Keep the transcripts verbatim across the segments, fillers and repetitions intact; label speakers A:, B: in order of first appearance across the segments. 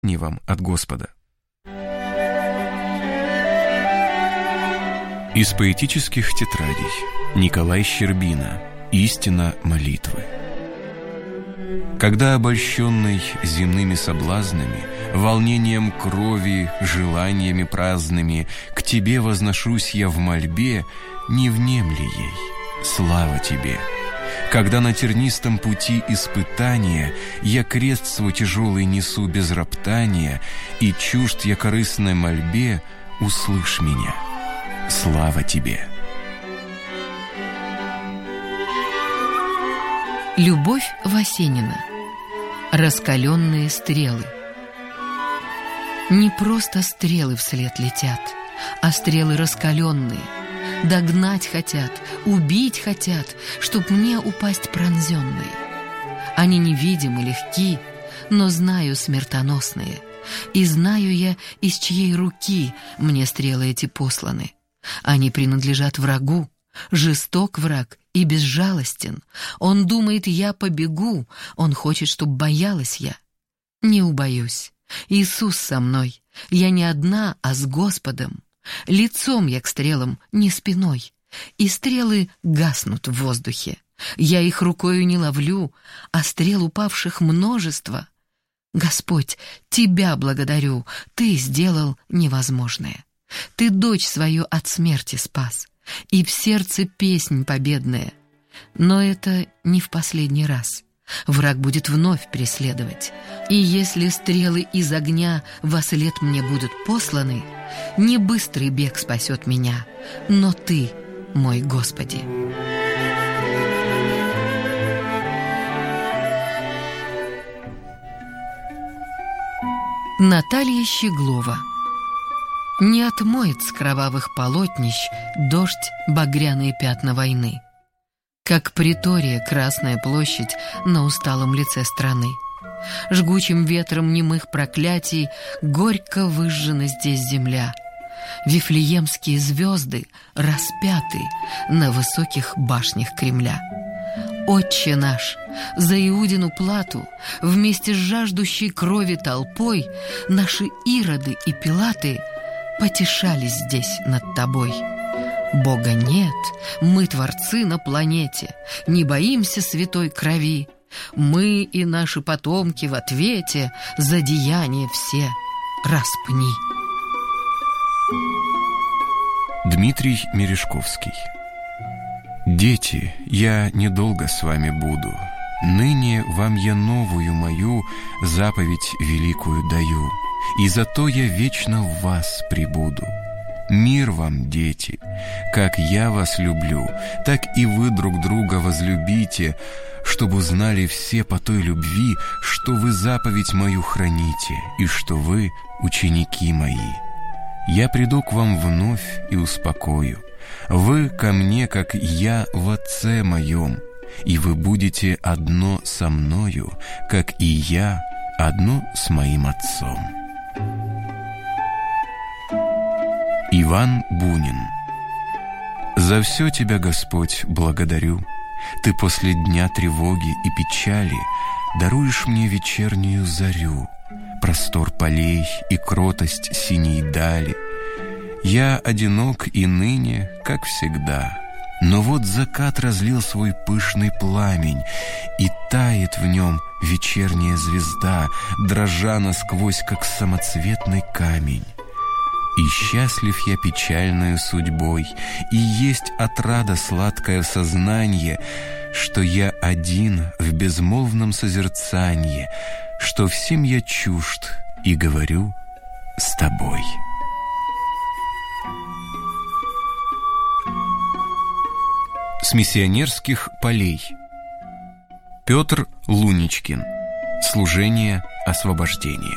A: не вам от Господа. Из поэтических тетрадей. Николай Щербина. Истина молитвы. Когда обольщенный земными соблазнами, волнением крови, желаниями праздными, к Тебе возношусь я в мольбе, не внемли ей, слава Тебе. Когда на тернистом пути испытания я крест свой тяжелый несу без роптания, и чужд я корыстной мольбе, услышь меня, слава Тебе.
B: Любовь Васенина. Раскаленные стрелы. Не просто стрелы вслед летят, а стрелы раскаленные. Догнать хотят, убить хотят, чтоб мне упасть пронзенные. Они невидимы, легки, но знаю смертоносные. И знаю я, из чьей руки мне стрелы эти посланы. Они принадлежат врагу. Жесток враг и безжалостен. Он думает, я побегу. Он хочет, чтоб боялась я. Не убоюсь. Иисус со мной. Я не одна, а с Господом. Лицом я к стрелам, не спиной. И стрелы гаснут в воздухе. Я их рукою не ловлю, а стрел упавших множество. Господь, Тебя благодарю. Ты сделал невозможное. Ты дочь свою от смерти спас. И в сердце песнь победная. Но это не в последний раз. Враг будет вновь преследовать. И если стрелы из огня вослед мне будут посланы, не быстрый бег спасет меня, но Ты, мой Господи. Наталья Щеглова. Не отмоет с кровавых полотнищ дождь багряные пятна войны. Как притория Красная площадь на усталом лице страны. Жгучим ветром немых проклятий горько выжжена здесь земля. Вифлеемские звезды распяты на высоких башнях Кремля. Отче наш, за Иудину плату вместе с жаждущей крови толпой наши Ироды и Пилаты потешались здесь над Тобой. Бога нет, мы творцы на планете, не боимся святой крови. Мы и наши потомки в ответе за деяния все распни.
A: Дмитрий Мережковский. Дети, я недолго с вами буду. Ныне вам я новую мою заповедь великую даю, и зато я вечно в вас пребуду. Мир вам, дети! Как я вас люблю, так и вы друг друга возлюбите, чтобы узнали все по той любви, что вы заповедь мою храните, и что вы ученики мои. Я приду к вам вновь и успокою. Вы ко мне, как я в Отце моем, и вы будете одно со мною, как и я одно с моим Отцом. Иван Бунин. За все тебя, Господь, благодарю. Ты после дня тревоги и печали даруешь мне вечернюю зарю, простор полей и кротость синей дали. Я одинок и ныне, как всегда, но вот закат разлил свой пышный пламень, и тает в нем вечерняя звезда, дрожа насквозь, как самоцветный камень. И счастлив я печальною судьбой, и есть отрада сладкое сознание, что я один в безмолвном созерцании, что всем я чужд и говорю с тобой. С миссионерских полей. Петр Луничкин. Служение освобождения.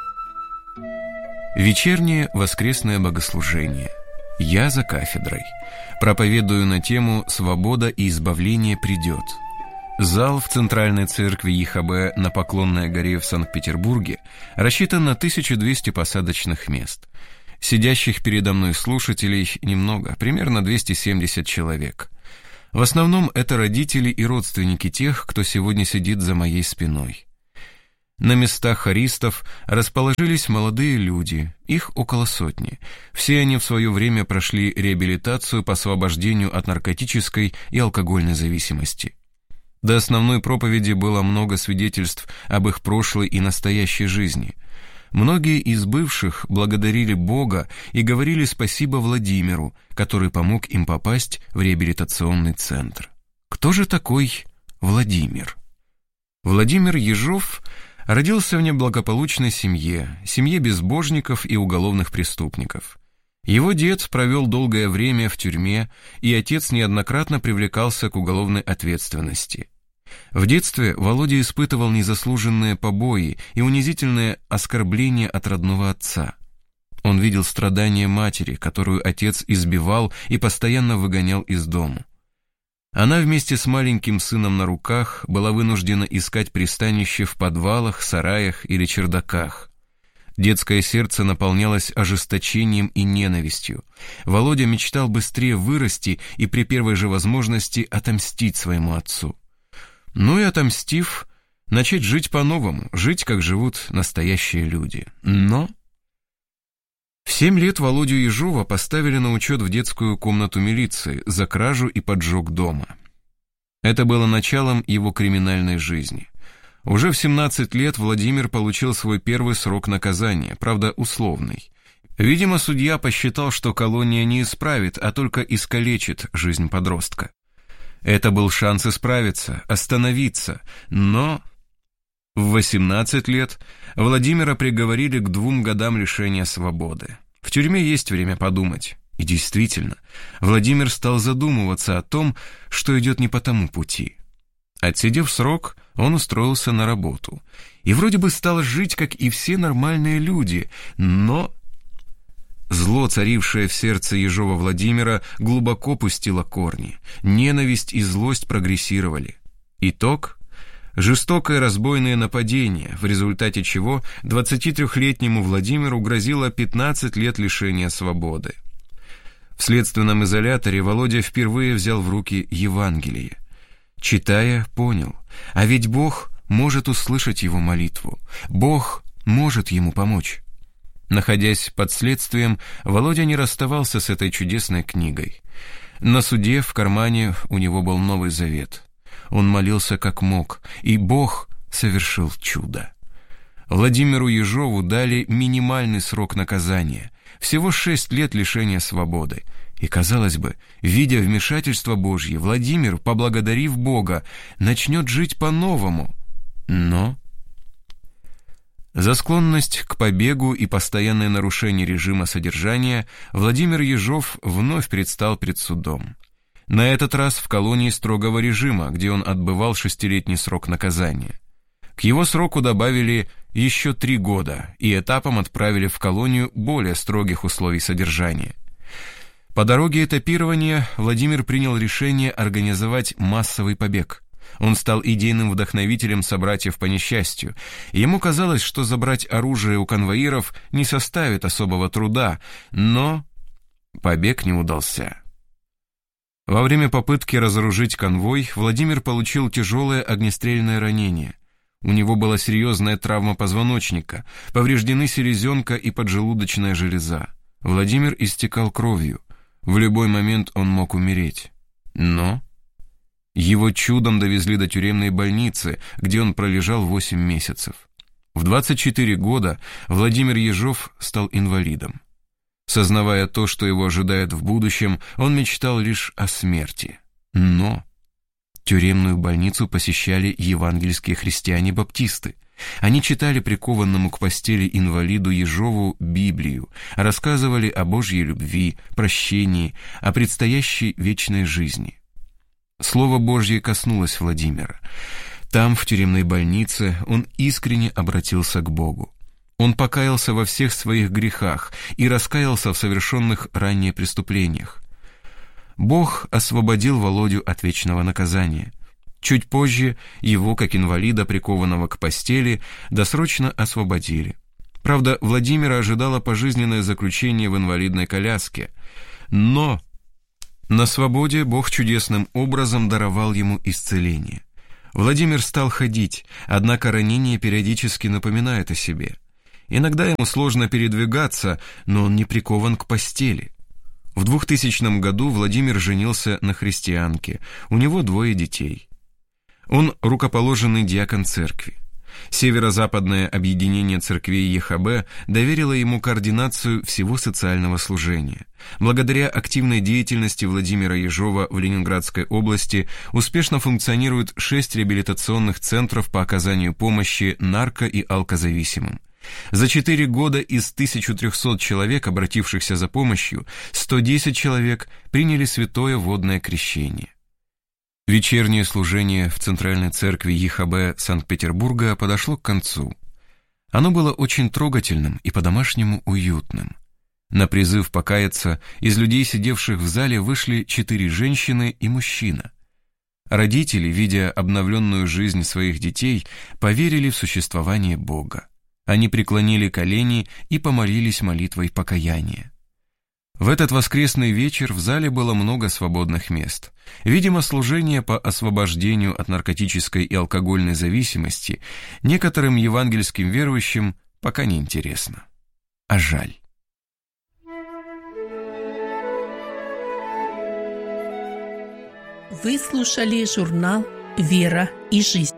A: Вечернее воскресное богослужение. Я за кафедрой. Проповедую на тему «Свобода и избавление придет». Зал в Центральной церкви ЕХБ на Поклонной горе в Санкт-Петербурге рассчитан на тысячу двести посадочных мест. Сидящих передо мной слушателей немного, примерно двести семьдесят человек. В основном это родители и родственники тех, кто сегодня сидит за моей спиной. На местах хористов расположились молодые люди, их около сотни. Все они в свое время прошли реабилитацию по освобождению от наркотической и алкогольной зависимости. До основной проповеди было много свидетельств об их прошлой и настоящей жизни. Многие из бывших благодарили Бога и говорили спасибо Владимиру, который помог им попасть в реабилитационный центр. Кто же такой Владимир? Владимир Ежов родился в неблагополучной семье, семье безбожников и уголовных преступников. Его дед провел долгое время в тюрьме, и отец неоднократно привлекался к уголовной ответственности. В детстве Володя испытывал незаслуженные побои и унизительные оскорбления от родного отца. Он видел страдания матери, которую отец избивал и постоянно выгонял из дома. Она вместе с маленьким сыном на руках была вынуждена искать пристанище в подвалах, сараях или чердаках. Детское сердце наполнялось ожесточением и ненавистью. Володя мечтал быстрее вырасти и при первой же возможности отомстить своему отцу. Ну и отомстив, начать жить по-новому, жить, как живут настоящие люди. Но в семь лет Володю Ежова поставили на учет в детскую комнату милиции за кражу и поджог дома. Это было началом его криминальной жизни. Уже в семнадцать лет Владимир получил свой первый срок наказания, правда условный. Видимо, судья посчитал, что колония не исправит, а только искалечит жизнь подростка. Это был шанс исправиться, остановиться, но в восемнадцать лет Владимира приговорили к двум годам лишения свободы. В тюрьме есть время подумать. И действительно, Владимир стал задумываться о том, что идет не по тому пути. Отсидев срок, он устроился на работу. И вроде бы стал жить, как и все нормальные люди, но зло, царившее в сердце Ежова Владимира, глубоко пустило корни. Ненависть и злость прогрессировали. Итог – жестокое разбойное нападение, в результате чего двадцатитрёхлетнему Владимиру грозило пятнадцать лет лишения свободы. В следственном изоляторе Володя впервые взял в руки Евангелие. Читая, понял, а ведь Бог может услышать его молитву. Бог может ему помочь. Находясь под следствием, Володя не расставался с этой чудесной книгой. На суде в кармане у него был Новый Завет. Он молился как мог, и Бог совершил чудо. Владимиру Ежову дали минимальный срок наказания, всего шесть лет лишения свободы. И, казалось бы, видя вмешательство Божье, Владимир, поблагодарив Бога, начнет жить по-новому. Но за склонность к побегу и постоянное нарушение режима содержания Владимир Ежов вновь предстал перед судом. На этот раз в колонии строгого режима, где он отбывал шестилетний срок наказания. К его сроку добавили еще три года и этапом отправили в колонию более строгих условий содержания. По дороге этапирования Владимир принял решение организовать массовый побег. Он стал идейным вдохновителем собратьев по несчастью. Ему казалось, что забрать оружие у конвоиров не составит особого труда, но побег не удался. Во время попытки разоружить конвой Владимир получил тяжелое огнестрельное ранение. У него была серьезная травма позвоночника, повреждены селезенка и поджелудочная железа. Владимир истекал кровью. В любой момент он мог умереть. Но его чудом довезли до тюремной больницы, где он пролежал восемь месяцев. В двадцать четыре года Владимир Ежов стал инвалидом. Сознавая то, что его ожидает в будущем, он мечтал лишь о смерти. Но тюремную больницу посещали евангельские христиане-баптисты. Они читали прикованному к постели инвалиду Ежову Библию, рассказывали о Божьей любви, прощении, о предстоящей вечной жизни. Слово Божье коснулось Владимира. Там, в тюремной больнице, он искренне обратился к Богу. Он покаялся во всех своих грехах и раскаялся в совершенных ранее преступлениях. Бог освободил Володю от вечного наказания. Чуть позже его, как инвалида, прикованного к постели, досрочно освободили. Правда, Владимира ожидало пожизненное заключение в инвалидной коляске. Но на свободе Бог чудесным образом даровал ему исцеление. Владимир стал ходить, однако ранение периодически напоминает о себе. Иногда ему сложно передвигаться, но он не прикован к постели. В двухтысячном году Владимир женился на христианке, у него двое детей. Он рукоположенный диакон церкви. Северо-западное объединение церквей ЕХБ доверило ему координацию всего социального служения. Благодаря активной деятельности Владимира Ежова в Ленинградской области успешно функционируют шесть реабилитационных центров по оказанию помощи нарко- и алкозависимым. За четыре года из тысячи трёхсот человек, обратившихся за помощью, сто десять человек приняли святое водное крещение. Вечернее служение в Центральной церкви ЕХБ Санкт-Петербурга подошло к концу. Оно было очень трогательным и по-домашнему уютным. На призыв покаяться из людей, сидевших в зале, вышли четыре женщины и мужчина. Родители, видя обновленную жизнь своих детей, поверили в существование Бога. Они преклонили колени и помолились молитвой покаяния. В этот воскресный вечер в зале было много свободных мест. Видимо, служение по освобождению от наркотической и алкогольной зависимости некоторым евангельским верующим пока не интересно. А жаль.
C: Вы слушали журнал «Вера и жизнь».